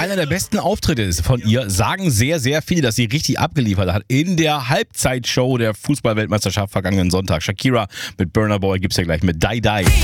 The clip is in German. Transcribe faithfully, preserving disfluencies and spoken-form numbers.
einer der besten Auftritte ist von ihr. Sagen sehr, sehr viele, dass sie richtig abgeliefert hat. In der Halbzeitshow der Fußball-Weltmeisterschaft vergangenen Sonntag. Shakira mit Burna Boy gibt's ja gleich mit Die Die.